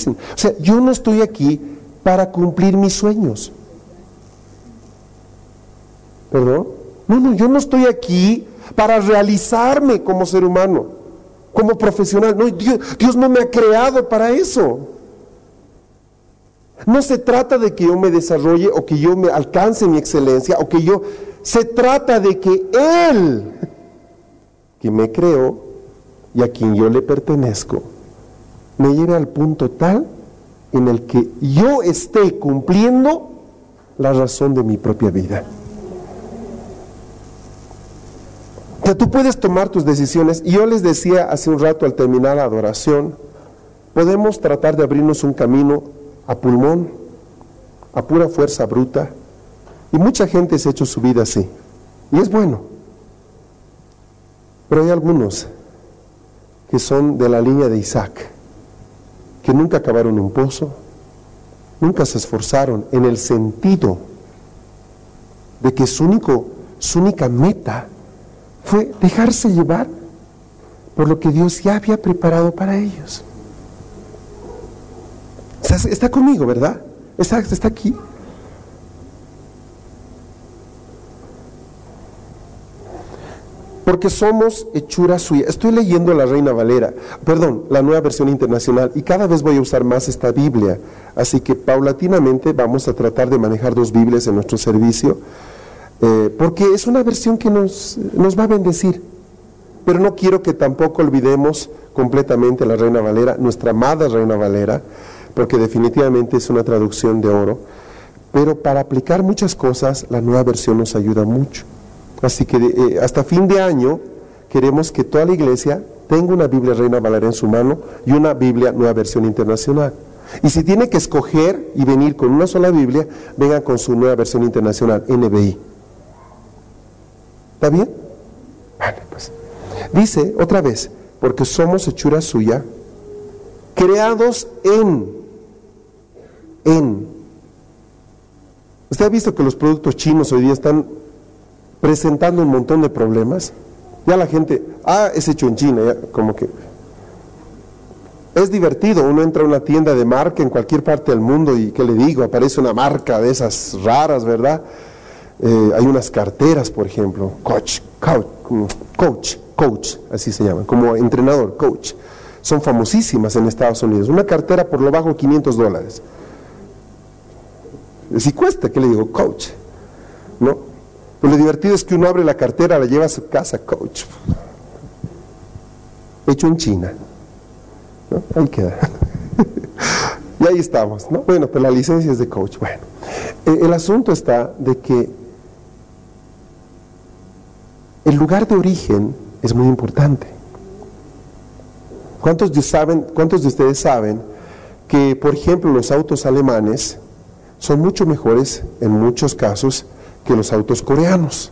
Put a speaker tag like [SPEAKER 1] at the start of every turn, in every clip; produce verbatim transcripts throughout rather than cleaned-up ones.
[SPEAKER 1] dicen. O sea, yo no estoy aquí para cumplir mis sueños. ¿Perdón? No, no, yo no estoy aquí para realizarme como ser humano, como profesional. No, Dios, Dios no me ha creado para eso. No se trata de que yo me desarrolle o que yo me alcance mi excelencia o que yo... Se trata de que Él, que me creó y a quien yo le pertenezco, me lleve al punto tal en el que yo esté cumpliendo la razón de mi propia vida. O sea, tú puedes tomar tus decisiones, y yo les decía hace un rato al terminar la adoración, podemos tratar de abrirnos un camino a pulmón, a pura fuerza bruta, y mucha gente se ha hecho su vida así, y es bueno, pero hay algunos que son de la línea de Isaac, que nunca acabaron un pozo, nunca se esforzaron en el sentido de que su, único, su única meta fue dejarse llevar por lo que Dios ya había preparado para ellos. Está, está conmigo, ¿verdad? Está, está aquí. Porque somos hechura suya. Estoy leyendo la Reina Valera, perdón, la Nueva Versión Internacional, y cada vez voy a usar más esta Biblia, así que paulatinamente vamos a tratar de manejar dos Biblias en nuestro servicio, eh, porque es una versión que nos, nos va a bendecir, pero no quiero que tampoco olvidemos completamente la Reina Valera, nuestra amada Reina Valera, porque definitivamente es una traducción de oro, pero para aplicar muchas cosas la Nueva Versión nos ayuda mucho. Así que eh, hasta fin de año queremos que toda la iglesia tenga una Biblia Reina Valera en su mano y una Biblia Nueva Versión Internacional. Y si tiene que escoger y venir con una sola Biblia, vengan con su Nueva Versión Internacional, N B I. ¿Está bien? Vale, pues. Dice otra vez, porque somos hechura suya, creados en, en. ¿Usted ha visto que los productos chinos hoy día están presentando un montón de problemas? Ya la gente, ah, es hecho en China, ya, como que es divertido. Uno entra a una tienda de marca en cualquier parte del mundo y, ¿qué le digo? Aparece una marca de esas raras, ¿verdad? Eh, hay unas carteras, por ejemplo, Coach, Coach, Coach, Coach, así se llaman, como entrenador, Coach. Son famosísimas en Estados Unidos. Una cartera por lo bajo quinientos dólares. Si cuesta, ¿qué le digo? Coach, ¿no? Pero lo divertido es que uno abre la cartera, la lleva a su casa, Coach. Hecho en China, ¿no? Ahí queda. Y ahí estamos, ¿no? Bueno, pero la licencia es de Coach. Bueno, eh, el asunto está de que el lugar de origen es muy importante. ¿Cuántos de, saben, ¿Cuántos de ustedes saben que, por ejemplo, los autos alemanes son mucho mejores, en muchos casos, que los autos coreanos?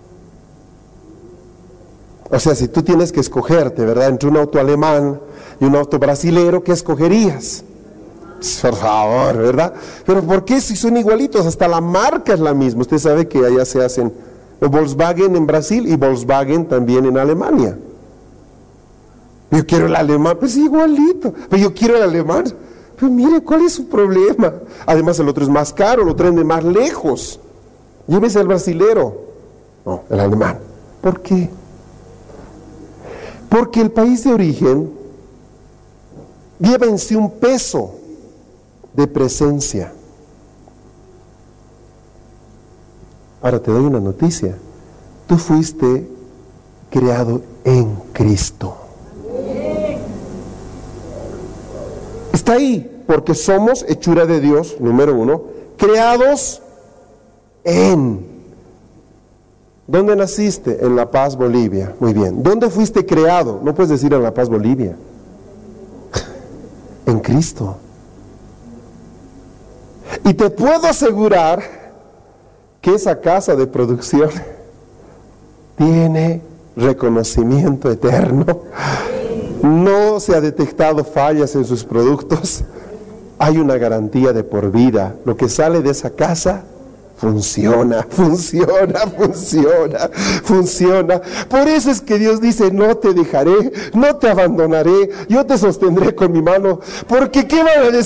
[SPEAKER 1] O sea, si tú tienes que escogerte, ¿verdad?, entre un auto alemán y un auto brasilero, ¿qué escogerías? Por favor, ¿verdad? Pero ¿por qué si son igualitos? Hasta la marca es la misma. Usted sabe que allá se hacen Volkswagen en Brasil y Volkswagen también en Alemania. Yo quiero el alemán, pues igualito. Pero yo quiero el alemán. Pues mire, ¿cuál es su problema? Además el otro es más caro, lo traen de más lejos. Llévese el brasilero. No, el alemán. ¿Por qué? Porque el país de origen lleva en sí un peso de presencia. Ahora te doy una noticia. Tú fuiste creado en Cristo. Está ahí, porque somos hechura de Dios, número uno, creados en. ¿Dónde naciste? En La Paz, Bolivia. Muy bien. ¿Dónde fuiste creado? No puedes decir en La Paz, Bolivia. En Cristo. Y te puedo asegurar que esa casa de producción tiene reconocimiento eterno. No se ha detectado fallas en sus productos. Hay una garantía de por vida. Lo que sale de esa casa funciona, funciona, funciona, funciona. Por eso es que Dios dice: no te dejaré, no te abandonaré, yo te sostendré con mi mano. Porque ¿qué van a decir?